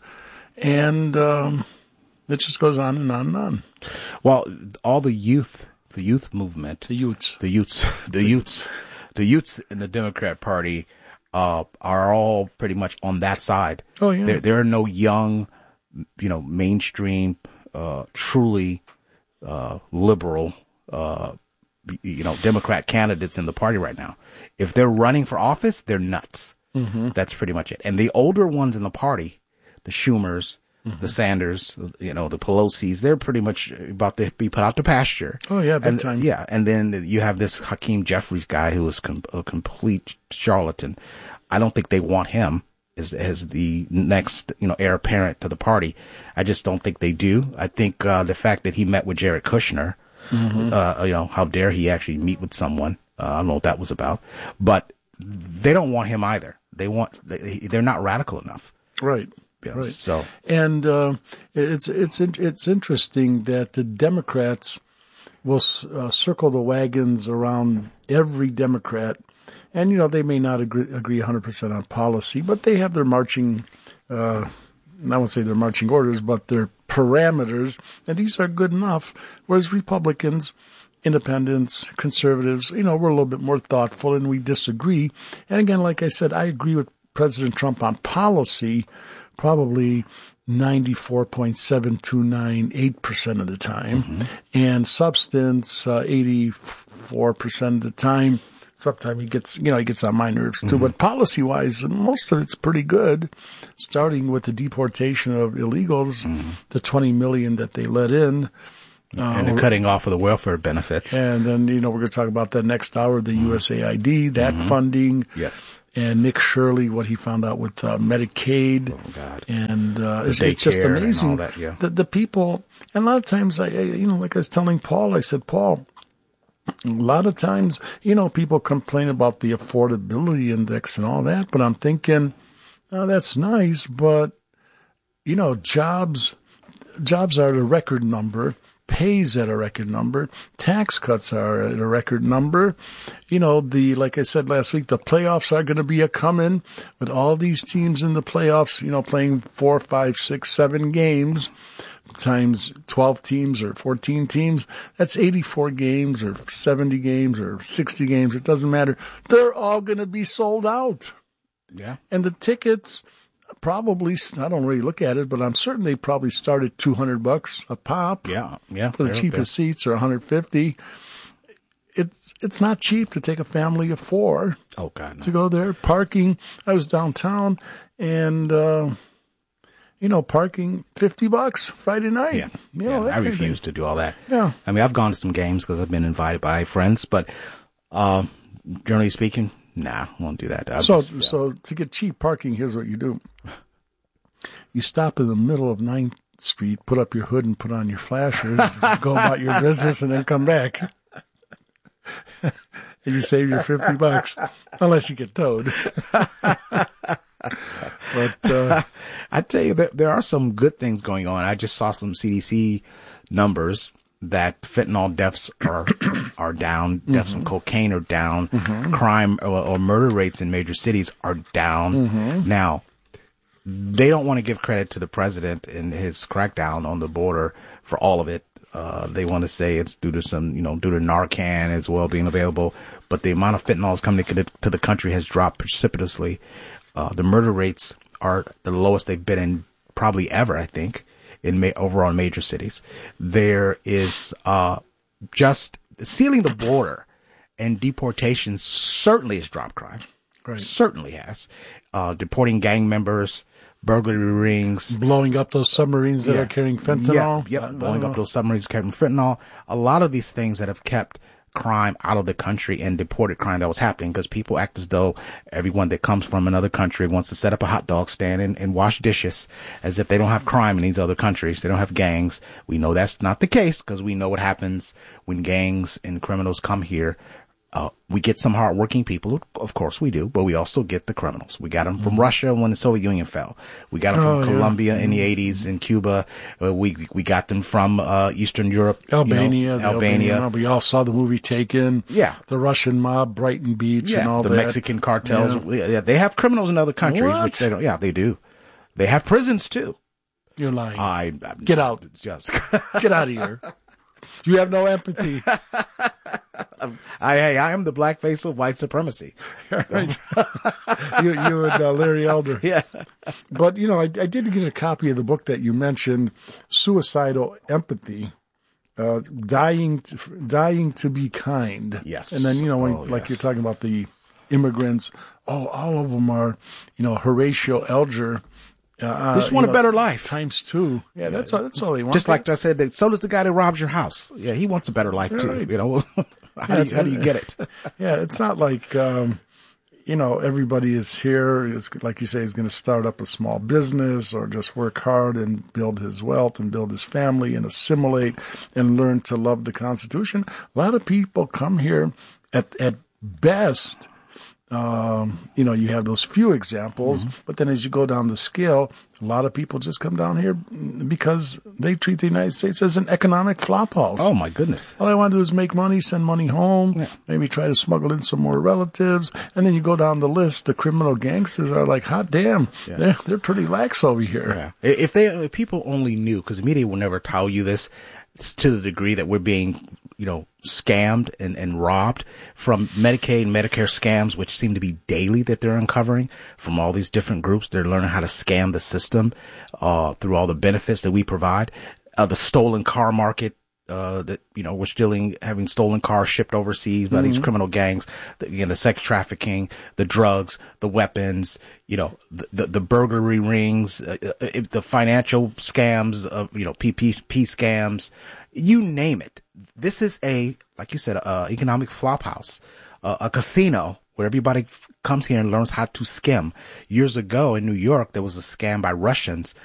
Speaker 27: And um, it just goes on and on and on.
Speaker 28: Well, all the youth, the youth movement,
Speaker 27: the youths,
Speaker 28: the youths, the youths, the youths in the Democrat Party uh, are all pretty much on that side.
Speaker 27: Oh, yeah.
Speaker 28: There, there are no young, you know, mainstream, uh, truly uh, liberal, uh, you know, Democrat candidates in the party right now. If they're running for office, they're nuts. Mm-hmm. That's pretty much it. And the older ones in the party, the Schumers, mm-hmm. the Sanders, you know, the Pelosi's, they're pretty much about to be put out to pasture.
Speaker 27: Oh, yeah, big
Speaker 28: and,
Speaker 27: time.
Speaker 28: Yeah, and then you have this Hakeem Jeffries guy who is com- a complete charlatan. I don't think they want him as, as the next, you know, heir apparent to the party. I just don't think they do. I think uh, the fact that he met with Jared Kushner, mm-hmm. uh, you know, how dare he actually meet with someone? Uh, I don't know what that was about. But they don't want him either. They want, they, they're not radical enough.
Speaker 27: Right.
Speaker 28: You know,
Speaker 27: right.
Speaker 28: So,
Speaker 27: and uh, it's it's it's interesting that the Democrats will uh, circle the wagons around every Democrat, and you know they may not agree agree one hundred percent on policy, but they have their marching, uh, I won't say their marching orders, but their parameters, and these are good enough. Whereas Republicans, independents, conservatives, you know, we're a little bit more thoughtful and we disagree. And again, like I said, I agree with President Trump on policy, probably ninety-four point seven two nine eight percent of the time, mm-hmm. and substance uh, eighty-four percent of the time. Sometimes he gets, you know, he gets on my nerves too. Mm-hmm. But policy-wise, most of it's pretty good, starting with the deportation of illegals, mm-hmm. the twenty million that they let in.
Speaker 28: And
Speaker 27: uh,
Speaker 28: the cutting off of the welfare benefits.
Speaker 27: And then, you know, we're going to talk about that next hour, the mm-hmm. U S A I D, that mm-hmm. funding.
Speaker 28: Yes.
Speaker 27: And Nick Shirley, what he found out with uh, Medicaid.
Speaker 28: Oh, God.
Speaker 27: And uh, it's, it's just amazing.
Speaker 28: And all that, yeah.
Speaker 27: the, the people, and a lot of times, I, I, you know, like I was telling Paul, I said, Paul, a lot of times, you know, people complain about the affordability index and all that, but I'm thinking, oh, that's nice, but, you know, jobs, jobs are at a record number. Pays at a record number. Tax cuts are at a record number. You know, the, like I said last week, the playoffs are going to be a coming with all these teams in the playoffs, you know, playing four, five, six, seven games times twelve teams or fourteen teams. That's eighty-four games or seventy games or sixty games. It doesn't matter. They're all going to be sold out.
Speaker 28: Yeah.
Speaker 27: And the tickets, probably, I don't really look at it, but I'm certain they probably start at two hundred bucks a pop.
Speaker 28: Yeah, yeah.
Speaker 27: For the cheapest seats are one hundred fifty. It's it's not cheap to take a family of four.
Speaker 28: Oh, God, no.
Speaker 27: To go there. Parking, I was downtown, and, uh, you know, parking fifty bucks Friday night.
Speaker 28: Yeah,
Speaker 27: you know,
Speaker 28: yeah I refuse to do all that.
Speaker 27: Yeah.
Speaker 28: I mean, I've gone to some games because I've been invited by friends, but uh, generally speaking, nah, won't do that. I'll
Speaker 27: so,
Speaker 28: just, yeah.
Speaker 27: so to get cheap parking, here's what you do. You stop in the middle of ninth Street, put up your hood and put on your flashers, go about your business, and then come back. And you save your fifty bucks, unless you get towed. But uh,
Speaker 28: I tell you, there, there are some good things going on. I just saw some C D C numbers that fentanyl deaths are are down, deaths mm-hmm. from cocaine are down, mm-hmm. crime or, or murder rates in major cities are down.
Speaker 27: Mm-hmm.
Speaker 28: Now, they don't want to give credit to the president and his crackdown on the border for all of it. Uh, they want to say it's due to some, you know, due to Narcan as well being available. But the amount of fentanyl coming to, to the country has dropped precipitously. Uh, the murder rates are the lowest they've been in probably ever, I think, in ma- overall major cities. There is uh, just sealing the border and deportation certainly has dropped crime.
Speaker 27: Right.
Speaker 28: Certainly has. Uh, deporting gang members, burglary rings.
Speaker 27: Blowing up those submarines that
Speaker 28: yeah.
Speaker 27: are carrying fentanyl.
Speaker 28: Yeah, yep.
Speaker 27: I,
Speaker 28: Blowing
Speaker 27: I
Speaker 28: up those submarines carrying fentanyl. A lot of these things that have kept crime out of the country and deported crime that was happening because people act as though everyone that comes from another country wants to set up a hot dog stand and, and wash dishes as if they don't have crime in these other countries. They don't have gangs. We know that's not the case because we know what happens when gangs and criminals come here. Uh, we get some hardworking people, of course we do, but we also get the criminals. We got them from mm-hmm. Russia when the Soviet Union fell. We got them from
Speaker 27: oh,
Speaker 28: Colombia
Speaker 27: yeah.
Speaker 28: in the eighties, in Cuba. Uh, we we got them from uh, Eastern Europe,
Speaker 27: Albania.
Speaker 28: You know,
Speaker 27: Albania.
Speaker 28: Albania.
Speaker 27: We all saw the movie Taken.
Speaker 28: Yeah,
Speaker 27: the Russian mob, Brighton Beach,
Speaker 28: yeah,
Speaker 27: and all
Speaker 28: the
Speaker 27: that.
Speaker 28: The Mexican cartels.
Speaker 27: Yeah.
Speaker 28: Yeah, they have criminals in other countries,
Speaker 27: What?
Speaker 28: which they don't. Yeah, they do. They have prisons too.
Speaker 27: You're lying.
Speaker 28: I, I'm
Speaker 27: get out.
Speaker 28: Just
Speaker 27: get out of here. You have no empathy.
Speaker 28: I, I I am the black face of white supremacy.
Speaker 27: Right. you, you and uh, Larry Elder.
Speaker 28: Yeah.
Speaker 27: But, you know, I, I did get a copy of the book that you mentioned, Suicidal Empathy, uh, Dying to, Dying to Be Kind.
Speaker 28: Yes.
Speaker 27: And then, you know, when,
Speaker 28: oh,
Speaker 27: like
Speaker 28: yes.
Speaker 27: you're talking about the immigrants, oh, all of them are, you know, Horatio Alger. Uh,
Speaker 28: they just want
Speaker 27: know,
Speaker 28: a better life.
Speaker 27: Times two. Yeah, yeah, that's all, that's all they want.
Speaker 28: Just like I said, so does the guy that robs your house. Yeah, he wants a better life too.
Speaker 27: Right.
Speaker 28: You know, how,
Speaker 27: yeah,
Speaker 28: do you, how do you get it?
Speaker 27: Yeah, it's not like, um, you know, everybody is here. It's like you say, he's going to start up a small business or just work hard and build his wealth and build his family and assimilate and learn to love the Constitution. A lot of people come here at, at best. Um, you know, you have those few examples, mm-hmm. but then as you go down the scale, a lot of people just come down here because they treat the United States as an economic flophouse.
Speaker 28: Oh, my goodness.
Speaker 27: All I want to do is make money, send money home, yeah. maybe try to smuggle in some more relatives. And then you go down the list, the criminal gangsters are like, hot damn, yeah. they're, they're pretty lax over here.
Speaker 28: Yeah. If they, if people only knew, because the media will never tell you this to the degree that we're being you know, scammed and, and robbed, from Medicaid and Medicare scams, which seem to be daily that they're uncovering from all these different groups. They're learning how to scam the system, uh, through all the benefits that we provide. Uh, the stolen car market, uh, that, you know, we're still having stolen cars shipped overseas by mm-hmm. these criminal gangs. The, again, the sex trafficking, the drugs, the weapons, you know, the, the, the burglary rings, uh, the financial scams of, you know, P P P scams, you name it. This is a, like you said, a economic flophouse, uh, a casino where everybody f- comes here and learns how to skim. Years ago in New York, there was a scam by Russians